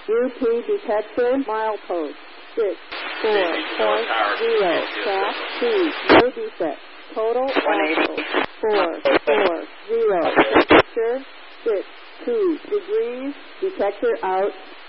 UP detector, milepost 6-4-0, track 2, no defect. Total also 4-4-0, temperature 6-2 degrees, detector out.